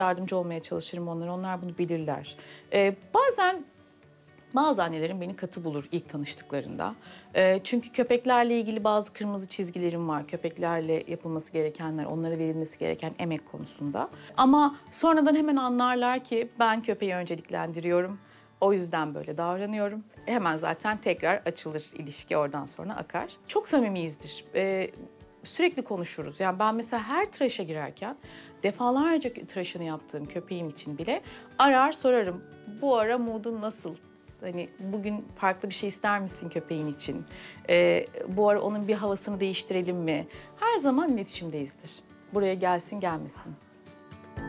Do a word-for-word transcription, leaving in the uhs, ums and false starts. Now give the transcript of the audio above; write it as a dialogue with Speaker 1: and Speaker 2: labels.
Speaker 1: Yardımcı olmaya çalışırım onlara, onlar bunu bilirler. Eee, bazen bazı annelerim beni katı bulur ilk tanıştıklarında. Eee, çünkü köpeklerle ilgili bazı kırmızı çizgilerim var. Köpeklerle yapılması gerekenler, onlara verilmesi gereken emek konusunda. Ama sonradan hemen anlarlar ki ben köpeği önceliklendiriyorum. O yüzden böyle davranıyorum. Hemen zaten tekrar açılır ilişki, oradan sonra akar. Çok samimiyizdir. Eee, sürekli konuşuruz. Yani ben mesela her tıraşa girerken defalarca tıraşını yaptığım köpeğim için bile arar sorarım. Bu ara moodun nasıl? Hani bugün farklı bir şey ister misin köpeğin için? Ee, bu ara onun bir havasını değiştirelim mi? Her zaman iletişimdeyizdir. Buraya gelsin gelmesin.